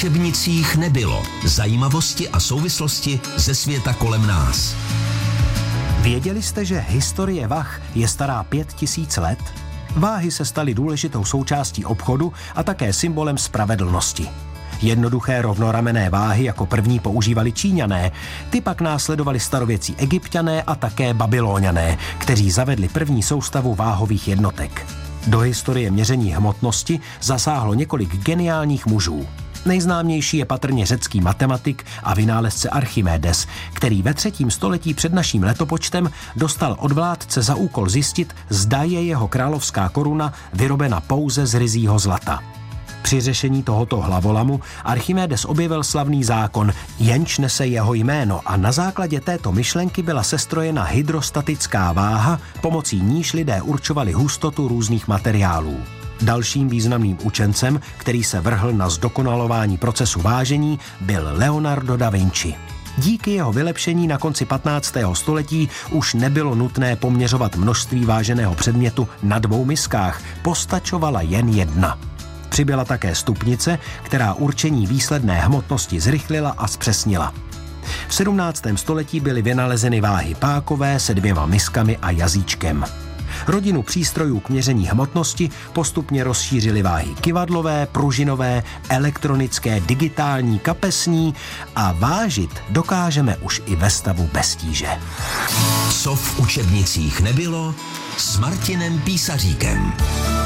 učebnicích nebylo. Zajímavosti a souvislosti ze světa kolem nás. Věděli jste, že historie vah je stará 5000 let? Váhy se staly důležitou součástí obchodu a také symbolem spravedlnosti. Jednoduché rovnoramenné váhy jako první používali Číňané, ty pak následovali starověcí Egypťané a také Babylóňané, kteří zavedli první soustavu váhových jednotek. Do historie měření hmotnosti zasáhlo několik geniálních mužů. Nejznámější je patrně řecký matematik a vynálezce Archimedes, který ve 3. století před naším letopočtem dostal od vládce za úkol zjistit, zda je jeho královská koruna vyrobena pouze z ryzího zlata. Při řešení tohoto hlavolamu Archimedes objevil slavný zákon, jenž nese jeho jméno, a na základě této myšlenky byla sestrojena hydrostatická váha, pomocí níž lidé určovali hustotu různých materiálů. Dalším významným učencem, který se vrhl na zdokonalování procesu vážení, byl Leonardo da Vinci. Díky jeho vylepšení na konci 15. století už nebylo nutné poměřovat množství váženého předmětu na 2 miskách, postačovala jen 1. Přibyla také stupnice, která určení výsledné hmotnosti zrychlila a zpřesnila. V 17. století byly vynalezeny váhy pákové se 2 miskami a jazyčkem. Rodinu přístrojů k měření hmotnosti postupně rozšířily váhy kyvadlové, pružinové, elektronické, digitální, kapesní a vážit dokážeme už i ve stavu bez tíže. Co v učebnicích nebylo, s Martinem Písaříkem.